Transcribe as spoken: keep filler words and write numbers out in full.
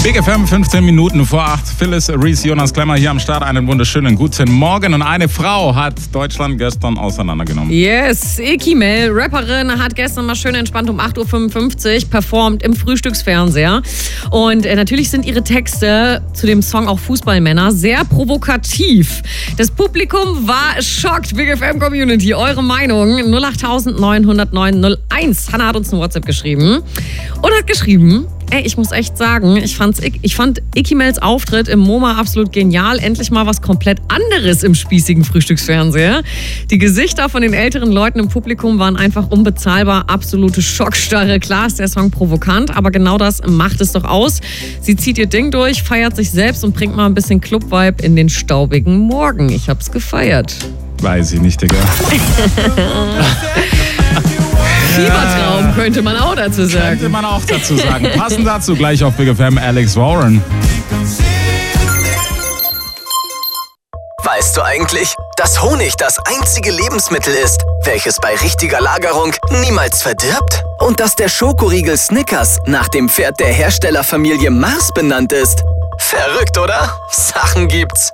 Big F M, fünfzehn Minuten vor acht. Phyllis, Reese, Jonas Klemmer hier am Start. Einen wunderschönen guten Morgen. Und eine Frau hat Deutschland gestern auseinandergenommen. Yes, Ekimel, Rapperin, hat gestern mal schön entspannt um acht Uhr fünfundfünfzig performt im Frühstücksfernseher. Und äh, natürlich sind ihre Texte zu dem Song auch Fußballmänner sehr provokativ. Das Publikum war schockt. Big F M Community, eure Meinung? null acht neun null neun null eins. Hannah hat uns ein WhatsApp geschrieben und hat geschrieben, ey, ich muss echt sagen, ich, fand's, ich fand Ekimels Auftritt im MoMA absolut genial. Endlich mal was komplett anderes im spießigen Frühstücksfernseher. Die Gesichter von den älteren Leuten im Publikum waren einfach unbezahlbar. Absolute Schockstarre. Klar ist der Song provokant, aber genau das macht es doch aus. Sie zieht ihr Ding durch, feiert sich selbst und bringt mal ein bisschen Club-Vibe in den staubigen Morgen. Ich hab's gefeiert. Weiß ich nicht, Digga. Fiebertraum könnte man auch dazu sagen. Könnte man auch dazu sagen. Passend dazu gleich auf Big F M Alex Warren. Weißt du eigentlich, dass Honig das einzige Lebensmittel ist, welches bei richtiger Lagerung niemals verdirbt? Und dass der Schokoriegel Snickers nach dem Pferd der Herstellerfamilie Mars benannt ist? Verrückt, oder? Sachen gibt's.